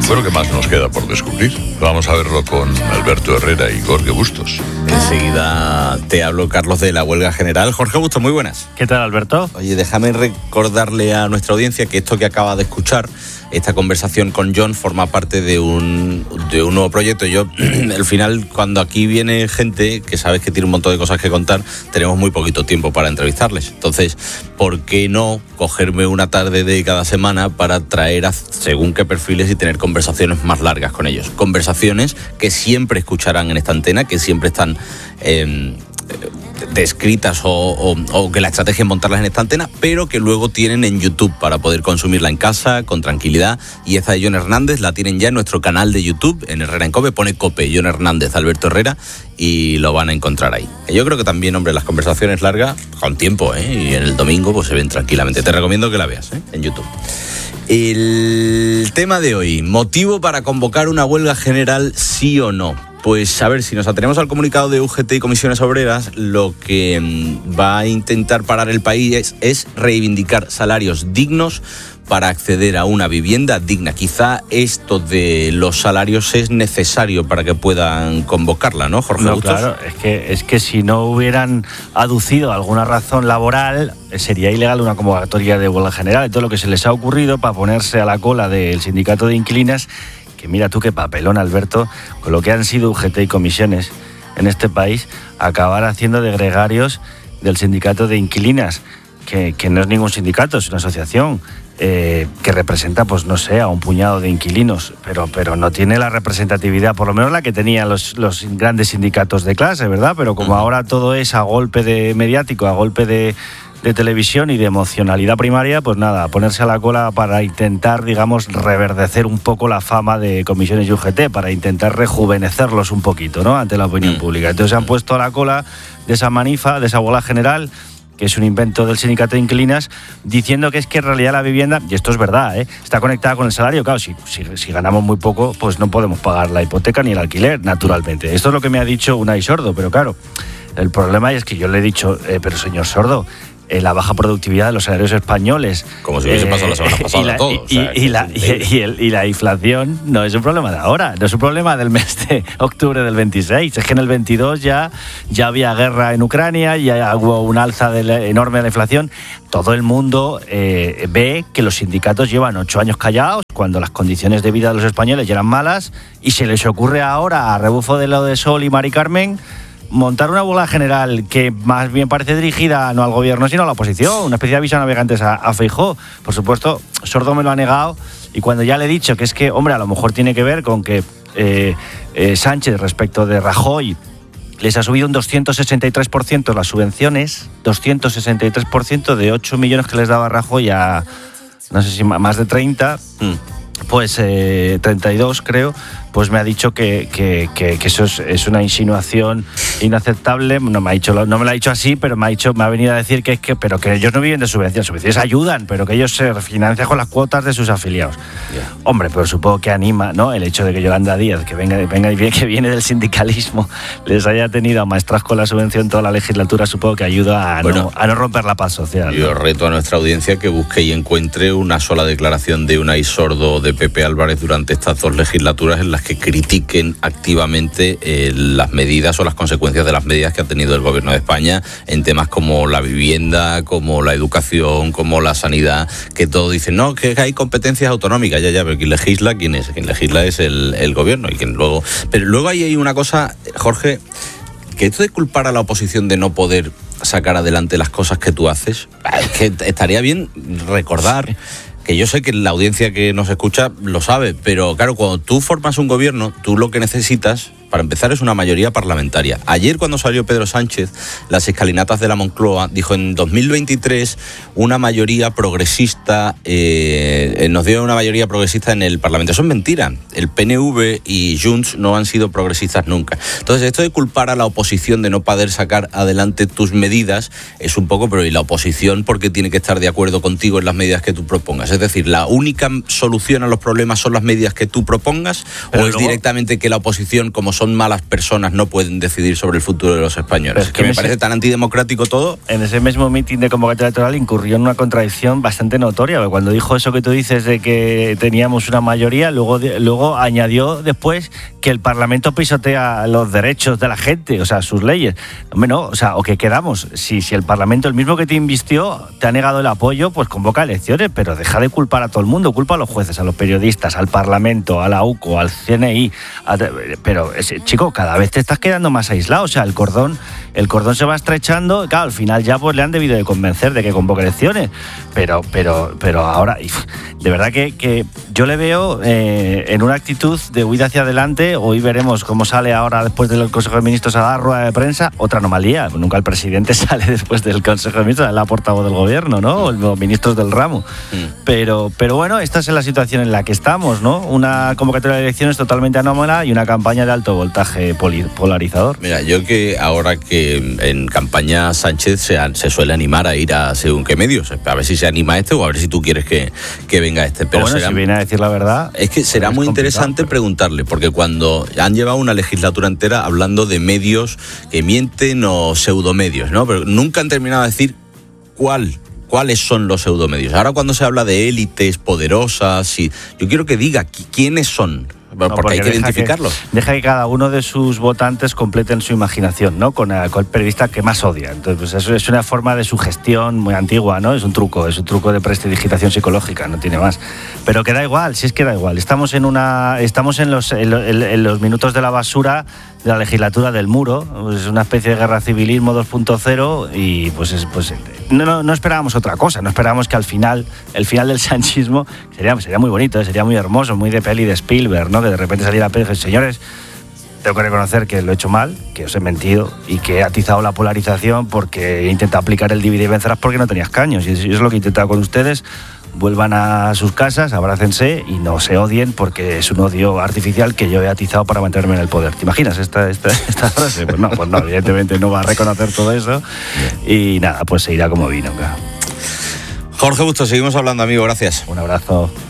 Bueno, ¿qué más nos queda por descubrir? Vamos a verlo con Alberto Herrera y Jorge Bustos. Enseguida te hablo, Carlos, de la huelga general. Jorge Bustos, muy buenas. ¿Qué tal, Alberto? Oye, déjame recordarle a nuestra audiencia que esto que acaba de escuchar, esta conversación con John, forma parte de un nuevo proyecto. Yo, al final, cuando aquí viene gente que sabes que tiene un montón de cosas que contar, tenemos muy poquito tiempo para entrevistarles. Entonces, ¿por qué no cogerme una tarde de cada semana para traer a según qué perfiles y tener conversaciones más largas con ellos? Conversaciones que siempre escucharán en esta antena, que siempre están descritas o que la estrategia es montarlas en esta antena, pero que luego tienen en YouTube para poder consumirla en casa con tranquilidad. Y esta de John Hernández la tienen ya en nuestro canal de YouTube, en Herrera en COPE, pone COPE, John Hernández, Alberto Herrera, y lo van a encontrar ahí. Yo creo que también, hombre, las conversaciones largas, con tiempo, y en el domingo pues se ven tranquilamente. Te recomiendo que la veas, en YouTube. El tema de hoy, motivo para convocar una huelga general, sí o no. Pues a ver, si nos atenemos al comunicado de UGT y Comisiones Obreras, lo que va a intentar parar el país es reivindicar salarios dignos para acceder a una vivienda digna. Quizá esto de los salarios es necesario para que puedan convocarla, ¿no, Jorge Bustos? Claro, es que si no hubieran aducido alguna razón laboral, sería ilegal una convocatoria de huelga general. Entonces, lo que se les ha ocurrido para ponerse a la cola del sindicato de inquilinas, que mira tú qué papelón, Alberto, con lo que han sido UGT y comisiones en este país, acabar haciendo de gregarios del sindicato de inquilinas, que no es ningún sindicato, es una asociación que representa, pues no sé, a un puñado de inquilinos, pero no tiene la representatividad, por lo menos la que tenían los grandes sindicatos de clase, ¿verdad? Pero como ahora todo es a golpe de mediático, a golpe de televisión y de emocionalidad primaria, pues nada, ponerse a la cola para intentar, digamos, reverdecer un poco la fama de comisiones y UGT, para intentar rejuvenecerlos un poquito, ¿no?, ante la opinión pública. Entonces se han puesto a la cola de esa manifa, de esa huelga general, que es un invento del sindicato de inquilinas, diciendo que es que en realidad la vivienda, y esto es verdad, está conectada con el salario. Claro, si ganamos muy poco, pues no podemos pagar la hipoteca ni el alquiler, naturalmente. Esto es lo que me ha dicho Unai Sordo, pero claro, el problema es que yo le he dicho, pero señor Sordo, la baja productividad de los salarios españoles, como si hubiese pasado la semana pasada y la inflación no es un problema de ahora, no es un problema del mes de octubre del 26, es que en el 22 ya había guerra en Ucrania, ya hubo un alza enorme de la inflación. Todo el mundo ve que los sindicatos llevan 8 años callados cuando las condiciones de vida de los españoles ya eran malas, y se les ocurre ahora, a rebufo de lo de Sol y Mari Carmen, montar una huelga general que más bien parece dirigida no al gobierno sino a la oposición, una especie de aviso a navegantes a Feijóo. Por supuesto, Sordo me lo ha negado, y cuando ya le he dicho que es que, hombre, a lo mejor tiene que ver con que Sánchez, respecto de Rajoy, les ha subido un 263% las subvenciones, 263% de 8 millones que les daba Rajoy a, no sé si más de 30, pues 32 creo, pues me ha dicho que eso es una insinuación inaceptable. No me lo ha dicho así, pero me ha venido a decir que ellos no viven de subvenciones ayudan, pero que ellos se financian con las cuotas de sus afiliados. Yeah. Hombre, pero supongo que anima, ¿no?, el hecho de que Yolanda Díaz, que viene del sindicalismo, les haya tenido a maestras con la subvención toda la legislatura, supongo que ayuda a no romper la paz social, ¿no? Yo reto a nuestra audiencia que busque y encuentre una sola declaración de Unai Sordo, de Pepe Álvarez, durante estas 2 legislaturas en las que critiquen activamente las medidas o las consecuencias de las medidas que ha tenido el gobierno de España en temas como la vivienda, como la educación, como la sanidad, que todos dicen, no, que hay competencias autonómicas, pero quien legisla, ¿quién es? Quien legisla es el gobierno, y quien luego... Pero luego hay una cosa, Jorge, que esto de culpar a la oposición de no poder sacar adelante las cosas que tú haces, es que estaría bien recordar... Que yo sé que la audiencia que nos escucha lo sabe, pero claro, cuando tú formas un gobierno, tú lo que necesitas, para empezar, es una mayoría parlamentaria. Ayer, cuando salió Pedro Sánchez, las escalinatas de la Moncloa, dijo en 2023 una mayoría progresista, nos dio una mayoría progresista en el Parlamento. Eso es mentira. El PNV y Junts no han sido progresistas nunca. Entonces, esto de culpar a la oposición de no poder sacar adelante tus medidas es un poco, pero ¿y la oposición por qué tiene que estar de acuerdo contigo en las medidas que tú propongas? Es decir, ¿la única solución a los problemas son las medidas que tú propongas? Pero ¿o es directamente que la oposición, como son malas personas no pueden decidir sobre el futuro de los españoles. Es que me parece tan antidemocrático todo. En ese mismo mitin de convocatoria electoral incurrió en una contradicción bastante notoria, porque cuando dijo eso que tú dices de que teníamos una mayoría, luego añadió después que el Parlamento pisotea los derechos de la gente, o sea, sus leyes. Hombre, no, o sea, o que quedamos, si el Parlamento, el mismo que te invistió, te ha negado el apoyo, pues convoca elecciones, pero deja de culpar a todo el mundo, culpa a los jueces, a los periodistas, al Parlamento, a la UCO, al CNI, pero chico, cada vez te estás quedando más aislado, o sea, el cordón se va estrechando, claro, al final ya pues le han debido de convencer de que convoque elecciones, pero ahora, de verdad que yo le veo en una actitud de huida hacia adelante. Hoy veremos cómo sale ahora después del Consejo de Ministros a dar rueda de prensa, otra anomalía, nunca el presidente sale después del Consejo de Ministros, es la portavoz del gobierno, ¿no? O los ministros del ramo, pero bueno, esta es la situación en la que estamos, ¿no? Una convocatoria de elecciones totalmente anómala y una campaña de alto voltaje polarizador. Mira, yo que ahora que en campaña Sánchez se suele animar a ir a según qué medios, a ver si se anima o a ver si tú quieres que venga pero bueno, si viene a decir la verdad, es que será muy interesante preguntarle, porque cuando han llevado una legislatura entera hablando de medios que mienten o pseudomedios, ¿no? Pero nunca han terminado de decir cuáles son los pseudomedios. Ahora cuando se habla de élites poderosas, yo quiero que diga quiénes son. Porque hay que identificarlos. Deja que cada uno de sus votantes completen su imaginación, ¿no? Con el periodista que más odia. Entonces, pues eso es una forma de sugestión muy antigua, ¿no? Es un truco de prestidigitación psicológica, no tiene más. Pero que da igual, si es que da igual. Estamos en los minutos de la basura de la legislatura del muro. Es una especie de guerra civilismo 2.0 y pues no esperábamos otra cosa. No esperábamos que al final, el final del sanchismo sería muy bonito, sería muy hermoso, muy de peli de Spielberg, ¿no? Que de repente saliera a decir, señores, tengo que reconocer que lo he hecho mal, que os he mentido y que he atizado la polarización porque he intentado aplicar el divide y vencerás porque no tenías caños. Y eso es lo que he intentado con ustedes. Vuelvan a sus casas, abrácense y no se odien porque es un odio artificial que yo he atizado para mantenerme en el poder. ¿Te imaginas esta frase? Pues no, evidentemente no va a reconocer todo eso y nada, pues se irá como vino. Claro. Jorge Bustos, seguimos hablando, amigo, gracias. Un abrazo.